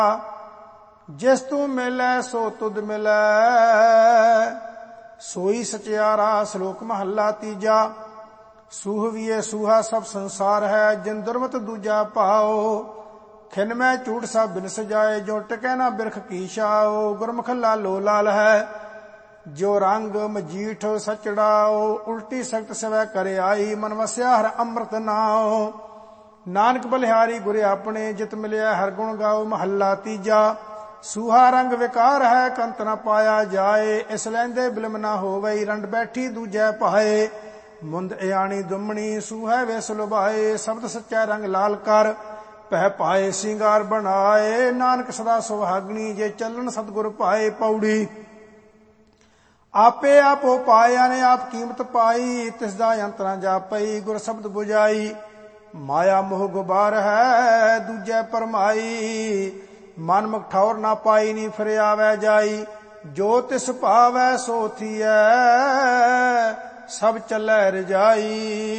ਜਿਸ ਤੂੰ ਮਿਲੈ ਸੋ ਤੁਧ ਮਿਲੈ, ਸੋਈ ਸਚਿਆਰਾ। ਸ਼ਲੋਕ ਮਹੱਲਾ ਤੀਜਾ। ਸੂਹਵੀਏ ਸੂਹਾ ਸਭ ਸੰਸਾਰ ਹੈ, ਜਿਨ ਦੁਰਮਤ ਦੂਜਾ ਭਾਓ। ਖਿਨ ਮੈਂ ਝੂਠ ਸਭ ਬਿਨ ਸਜਾਏ, ਜੋ ਟਿਕੈ ਨਾ ਬਿਰਖ ਕੀ ਛਾਓ। ਗੁਰਮੁਖ ਲਾਲੋ ਲਾਲ ਹੈ, ਜੋ ਰੰਗ ਮਜੀਠ ਸਚੜਾਓ। ਉਲਟੀ ਸਖਤ ਸਵੈ ਕਰ ਆਈ, ਮਨ ਵਸਿਆ ਹਰ ਅੰਮ੍ਰਿਤ ਨਾਉ। ਨਾਨਕ ਬਲਿਹਾਰੀ ਗੁਰ ਆਪਣੇ, ਜਿਤ ਮਿਲਿਆ ਹਰ ਗੁਣ ਗਾਓ। ਮਹੱਲਾ ਤੀਜਾ। ਸੂਹਾ ਰੰਗ ਵਿਕਾਰ ਹੈ, ਕੰਤ ਨਾ ਪਾਇਆ ਜਾਏ। ਇਸ ਲੈਂਦੇ ਬਿਲਮ ਨਾ ਹੋਵਈ, ਰੰਡ ਬੈਠੀ ਦੂਜੈ ਭਾਏ। ਮੁੰਦ ਇਆਣੀ ਦੁਮਣੀ ਸੂਹੈ ਵੇਸ ਲੁਭਾਏ। ਸ਼ਬਦ ਸੱਚਾ ਰੰਗ ਲਾਲ ਕਰ, ਪਹਿ ਪਾਏ ਸਿੰਗਾਰ ਬਣਾਏ। ਨਾਨਕ ਸਦਾ ਸੁਹਾਗਣੀ, ਜੇ ਚੱਲਣ ਸਤਿਗੁਰ ਪਾਏ। ਪੌੜੀ। ਆਪੇ ਆਪੋ ਪਾਇਆ ਨੇ ਆਪ ਕੀਮਤ ਪਾਈ, ਤਿਸ ਦਾ ਅੰਤ ਨਾ ਜਾਪਈ ਗੁਰ ਸ਼ਬਦ ਬੁਝਾਈ। ਮਾਇਆ ਮੋਹ ਗੁਬਾਰ ਹੈ, ਦੂਜੈ ਪਰਮਾਈ। ਮਨ ਮੁਖ ਠੌਰ ਨਾ ਪਾਈ, ਨੀ ਫਿਰ ਆਵੈ ਜਾਈ। ਜੋ ਤਿਸ ਭਾਵੈ ਸੋ ਥੀਐ, ਸਭ ਚੱਲੈ ਰਜਾਈ।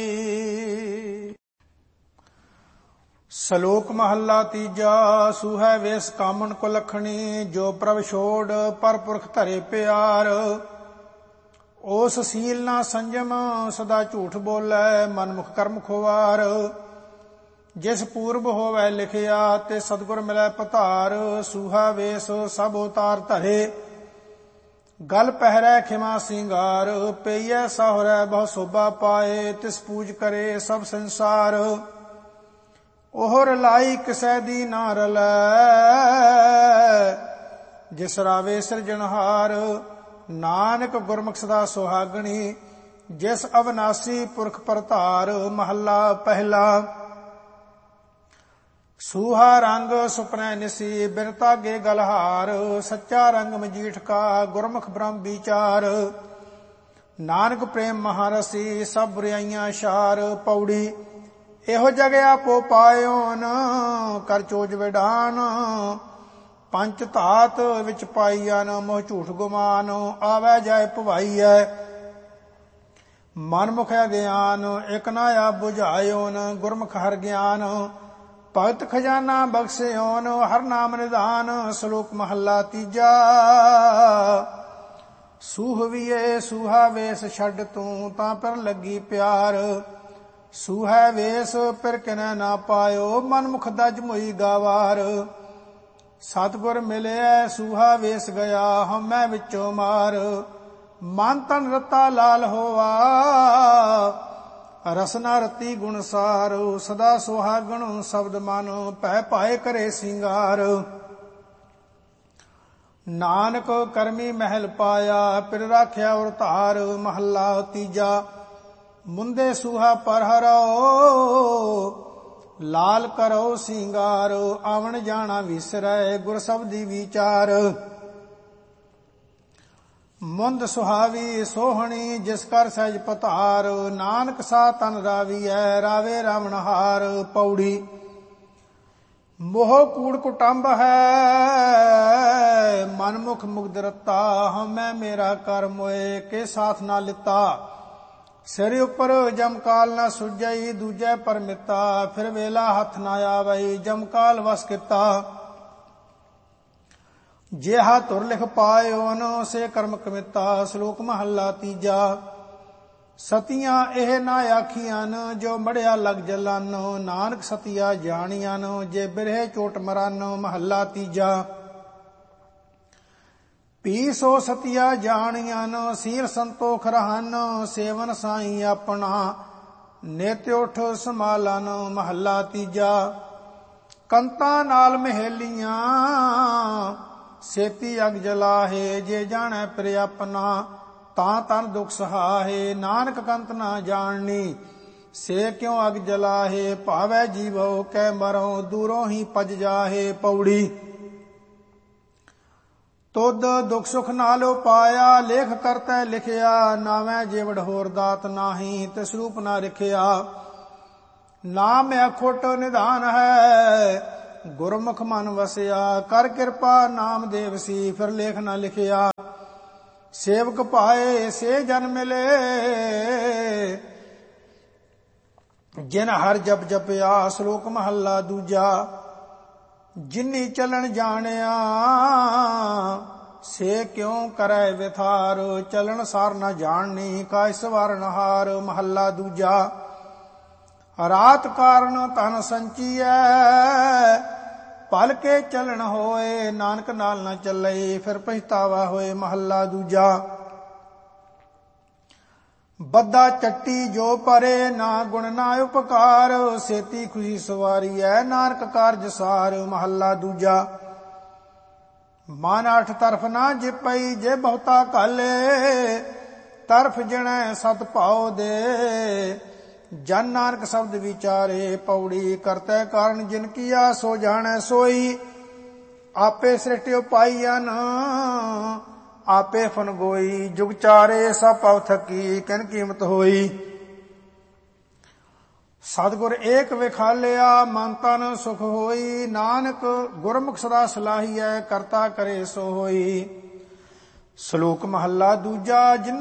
ਸ਼ਲੋਕ ਮਹੱਲਾ ਤੀਜਾ। ਸੂਹੈ ਵੇਸ ਕਾਮਣ ਕੋ ਲਖਣੀ, ਜੋ ਪ੍ਰਭ ਛੋੜ ਪਰ ਪੁਰਖ ਧਰੇ ਪਿਆਰ। ਉਸ ਸੀਲ ਨਾ ਸੰਜਮ ਸਦਾ ਝੂਠ ਬੋਲੈ, ਮਨ ਮੁਖ ਕਰਮ ਖੁਆਰ। ਜਿਸ ਪੂਰਬ ਹੋਵੈ ਲਿਖਿਆ, ਤੇ ਸਤਿਗੁਰ ਮਿਲੈ ਪਧਾਰ। ਸੂਹਾ ਵੇਸ ਸਭ ਉਤਾਰ ਧਰੇ, ਗਲ ਪਹਿਰੈ ਖਿਮਾ ਸਿੰਗਾਰ। ਪਈਐ ਸਹੁਰੈ ਬਹੁ ਸੋਭਾ ਪਾਏ, ਤਿਸ ਪੂਜ ਕਰੇ ਸਭ ਸੰਸਾਰ। ਉਹ ਰਲਾਈ ਕਿਸੈ ਦੀ ਨਾ ਰਲੈ, ਜਿਸ ਰਾਵੇ ਸਿਰਜਣਹਾਰ। ਨਾਨਕ ਗੁਰਮੁਖ ਸਦਾ ਸੁਹਾਗਣੀ, ਜਿਸ ਅਵਨਾਸੀ ਪੁਰਖ ਪਰਧਾਰ। ਮਹੱਲਾ ਪਹਿਲਾ। ਸੂਹਾ ਰੰਗ ਸੁਪਨੈ ਨਿਸੀ, ਬਿਨ ਧਾਗੇ ਗਲਹਾਰ। ਸੱਚਾ ਰੰਗ ਮਜੀਠ ਕਾ, ਗੁਰਮੁਖ ਬ੍ਰਹਮ ਵਿਚਾਰ। ਨਾਨਕ ਪ੍ਰੇਮ ਮਹਾਰਸੀ, ਸਭ ਬੁਰਾਈਆਂ ਛਾਰ। ਪੌੜੀ। ਇਹੋ ਜਗ ਆਪੋ ਪਾਇਓਨ, ਕਰ ਚੋਜ ਵਿਡਾਨ। ਪੰਚ ਧਾਤ ਵਿੱਚ ਪਾਈਆਨ, ਮੋਹ ਝੂਠ ਗੁਮਾਨ। ਆਵੈ ਜਾਏ ਭਵਾਈਐ, ਮਨ ਮੁਖ ਅਗਿਆਨ। ਇਕ ਨਾ ਆਪ ਬੁਝਾਇਓਨ, ਗੁਰਮੁਖ ਹਰ ਗਿਆਨ। ਭਗਤ ਖਜ਼ਾਨਾ ਬਖਸ਼ਿਓਨ, ਹਰ ਨਾਮ ਨਿਧਾਨ। ਸ਼ਲੋਕ ਮਹੱਲਾ ਤੀਜਾ। ਸੂਹਵੀਏ ਸੂਹਾ ਵੇਸ ਛੱਡ ਤੂੰ, ਤਾਂ ਪਰ ਲੱਗੀ ਪਿਆਰ। ਸੂਹੈ ਵੇਸ ਫਿਰ ਕਿਨੈ ਨਾ ਪਾਇਓ, ਮਨ ਮੁਖ ਦਜ ਮੋਈ ਗਾਵਾਰ। ਸਤਿਗੁਰ ਮਿਲਿਆ ਸੂਹਾ ਵੇਸ ਗਿਆ, ਹਉਮੈ ਵਿੱਚੋਂ ਮਾਰ। ਮਨ ਤਨ ਰਤਾ ਲਾਲ ਹੋਆ, ਰਸਨਾ ਰਤੀ ਗੁਣਸਾਰ। ਸਦਾ ਸੁਹਾਗਣ ਸ਼ਬਦ ਮਨ, ਭੈ ਪਾਏ ਕਰੇ ਸਿੰਗਾਰ। ਨਾਨਕ ਕਰਮੀ ਮਹਿਲ ਪਾਇਆ, ਫਿਰ ਰਾਖਿਆ ਉਰ ਧਾਰ। ਮਹੱਲਾ ਤੀਜਾ। ਮੁੰਦੇ ਸੂਹਾ ਪਰ ਹਰਾਓ, ਲਾਲ ਕਰੋ ਸਿੰਗਾਰ। ਆਵਣ ਜਾਣਾ ਵਿਸਰੈ, ਗੁਰ ਸ਼ਬਦੀ ਵਿਚਾਰ। ਮੁੰਦ ਸੁਹਾਵੀ ਸੋਹਣੀ, ਜਿਸ ਕਰ ਸਹਿਜ ਪਧਾਰ। ਨਾਨਕ ਸਾ ਤਨ ਰਾਵੀਐ, ਰਾਵੇ ਰਾਵਣਹਾਰ। ਪੌੜੀ। ਮੋਹ ਕੂੜ ਕੁਟੰਬ ਹੈ, ਮਨ ਮੁਖ ਮੁਗਧ ਰਤਾ। ਹਉਮੈ ਮੇਰਾ ਕਰ ਮੋਏ, ਕੇ ਸਾਥ ਨਾ ਲਿੱਤਾ। ਸਿਰ ਉੱਪਰ ਜਮਕਾਲ ਨਾ ਸੁਝਈ, ਦੂਜੈ ਪਰਮਿਤਾ। ਫਿਰ ਵੇਲਾ ਹੱਥ ਨਾ ਆਵਈ, ਜਮਕਾਲ ਵਸ ਕੀਤਾ। ਜਿਹਾ ਧੁਰ ਲਿਖ ਪਾਇਓਨ, ਸੇ ਕਰਮ ਕਮਿਤਾ। ਸ਼ਲੋਕ ਮਹੱਲਾ ਤੀਜਾ। ਸਤੀਆਂ ਇਹ ਨਾ ਆਖੀਆਨ, ਜੋ ਮੜਿਆ ਲਗ ਜਲਨ। ਨਾਨਕ ਸਤੀਆ ਜਾਣੀਆਨ, ਜੇ ਬਿਰਹੇ ਚੋਟ ਮਰਨ। ਮਹੱਲਾ ਤੀਜਾ। ਪੀ ਸੋ ਸਤਿਆ ਜਾਣੀਆਨ, ਸੀਰ ਸੰਤੋਖ ਰਹਨ। ਸੇਵਨ ਸਾਈ ਆਪਣਾ, ਨਿਤ ਉਠ ਸੰਭਾਲਨ। ਮਹੱਲਾ ਤੀਜਾ। ਕੰਤਾਂ ਨਾਲ ਮਹੇਲੀਆਂ, ਸੇਤੀ ਅਗ ਜਲਾਹੇ। ਜੇ ਜਾਣੈ ਪ੍ਰਿਯ ਆਪਣਾ, ਤਾਂ ਤਨ ਦੁਖ ਸਹਾਹੇ। ਨਾਨਕ ਕੰਤ ਨਾ ਜਾਣਨੀ, ਸੇ ਕਿਉ ਅਗ ਜਲਾਹੇ। ਭਾਵੈ ਜੀਵੋ ਕੈ ਮਰੋ, ਦੂਰੋਂ ਹੀ ਪਜ ਜਾਹੇ। ਪੌੜੀ। ਤੁਧ ਦੁਖ ਸੁਖ ਨਾਲੋ ਪਾਇਆ, ਲੇਖ ਕਰਤੈ ਲਿਖਿਆ। ਨਾਵੇਂ ਜੇਵੜ ਹੋਰ ਦਾਤ ਨਾਹੀ, ਤਿਸ ਰੂਪ ਨਾ ਰਿਖਿਆ। ਨਾਮ ਅਖੋਟ ਨਿਧਾਨ ਹੈ, ਗੁਰਮੁਖ ਮਨ ਵਸਿਆ। ਕਰ ਕਿਰਪਾ ਨਾਮ ਦੇਵਸੀ, ਫਿਰ ਲੇਖ ਨਾ ਲਿਖਿਆ। ਸੇਵਕ ਪਾਏ ਸੇ ਜਨ ਮਿਲੇ, ਜਿਨ ਹਰ ਜਪ ਜਪਿਆ। ਸ਼ਲੋਕ ਮਹੱਲਾ ਦੂਜਾ। ਜਿਨੀ ਚਲਣ ਜਾਣਿਆ ਸੇ ਕਿਉ ਕਰੈ ਵਿਥਾਰ। ਚਲਣ ਸਾਰ ਨ ਜਾਣਨੀ ਕਾਇ ਵਾਰਨ ਹਾਰ। ਮਹੱਲਾ ਦੂਜਾ। ਰਾਤ ਕਾਰਨ ਧਨ ਸੰਚੀਐ ਭਲ ਕੇ ਚਲਣ ਹੋਏ। ਨਾਨਕ ਨਾਲ ਨ ਚੱਲੇ ਫਿਰ ਪਛਤਾਵਾ ਹੋਏ। ਮਹੱਲਾ ਦੂਜਾ। ਬੱਦਾ ਚੱਟੀ ਜੋ ਪਰੇ ਨਾ ਗੁਣ ਨਾ ਉਪਕਾਰ। ਸੇਤੀ ਖੁਸ਼ੀ ਸਵਾਰੀਐ ਨਾਨਕ ਕਾਰਜ ਸਾਰ। ਮਹੱਲਾ ਦੂਜਾ। ਮਨ ਅਠ ਤਰਫ ਨਾ ਜਿਪਈ ਜੇ ਬਹੁਤਾ ਕਾਲੇ। ਤਰਫ ਜਣੈ ਸਤ ਭਾਉ ਦੇ ਜਨ ਨਾਨਕ ਸ਼ਬਦ ਵਿਚਾਰੇ। ਪੌੜੀ ਕਰਤੈ ਕਾਰਨ ਜਿਨ ਕੀਆ ਸੋ ਜਾਣੈ ਸੋਈ। ਆਪੇ ਸ੍ਰਿਸ਼ਟਿ ਉਪਾਈਅਨ ਆਪੇ ਫਨ ਗੋਈ। ਜੁਗ ਚਾਰੇ ਸਭ ਪਉ ਥਕੀ ਕਿਨ ਕੀਮਤ ਹੋਈ। ਸਤਿਗੁਰ ਏਕ ਵਿਖਾਲਿਆ ਮਨ ਤਨ ਸੁਖ ਹੋਈ। ਨਾਨਕ ਗੁਰਮੁਖ ਸਦਾ ਸਲਾਹੀਐ ਕਰਤਾ ਕਰੇ ਸੋ ਹੋਈ। ਸ਼ਲੋਕ ਮਹੱਲਾ ਦੂਜਾ। ਜਿਨ